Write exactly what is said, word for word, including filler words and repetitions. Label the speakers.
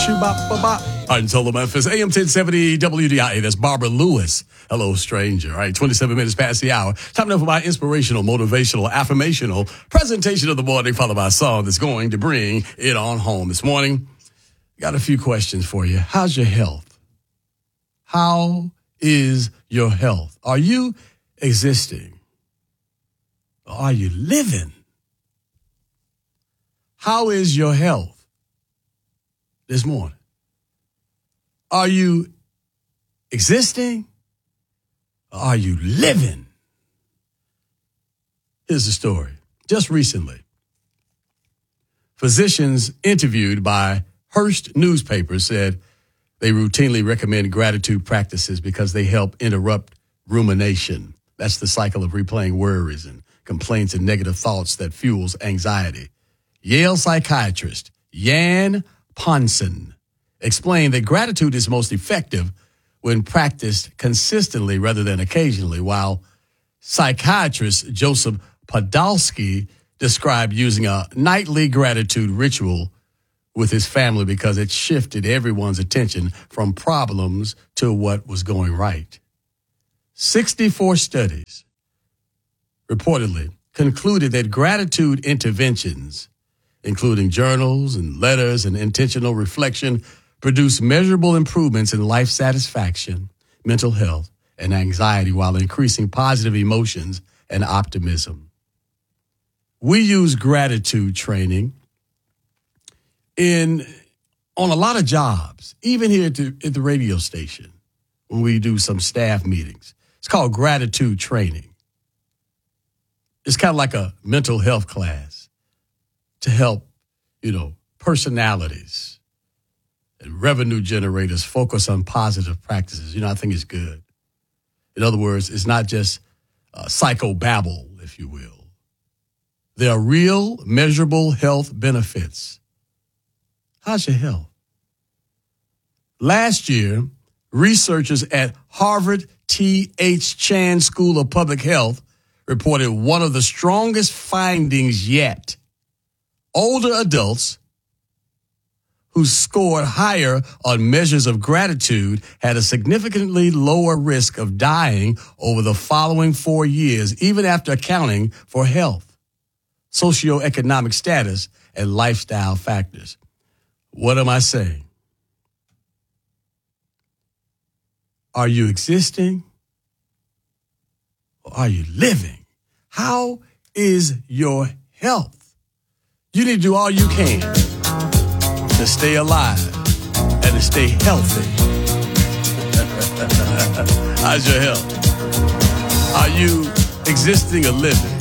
Speaker 1: Shoo-bop-ba-bop. Until Memphis, A M ten seventy W D I A. That's Barbara Lewis. Hello, stranger. All right, twenty-seven minutes past the hour. Time now for my inspirational, motivational, affirmational presentation of the morning, followed by a song that's going to bring it on home. This morning, got a few questions for you. How's your health? How is your health? Are you existing? Or are you living? How is your health this morning? Are you existing? Or are you living? Here's the story. Just recently, physicians interviewed by Hearst newspaper said they routinely recommend gratitude practices because they help interrupt rumination. That's the cycle of replaying worries and complaints and negative thoughts that fuels anxiety. Yale psychiatrist Jan Ponson explained that gratitude is most effective when practiced consistently rather than occasionally, while psychiatrist Joseph Podolsky described using a nightly gratitude ritual with his family because it shifted everyone's attention from problems to what was going right. sixty-four studies reportedly concluded that gratitude interventions, including journals and letters and intentional reflection, produce measurable improvements in life satisfaction, mental health, and anxiety while increasing positive emotions and optimism. We use gratitude training in on a lot of jobs, even here at the, at the radio station when we do some staff meetings. It's called gratitude training. It's kind of like a mental health class to help, you know, personalities and revenue generators focus on positive practices. You know, I think it's good. In other words, it's not just uh, psychobabble, if you will. There are real, measurable health benefits. How's your health? Last year, researchers at Harvard T H Chan School of Public Health reported one of the strongest findings yet. Older adults who scored higher on measures of gratitude had a significantly lower risk of dying over the following four years, even after accounting for health, socioeconomic status, and lifestyle factors. What am I saying? Are you existing? Or are you living? How is your health? You need to do all you can to stay alive and to stay healthy. How's your health? Are you existing or living?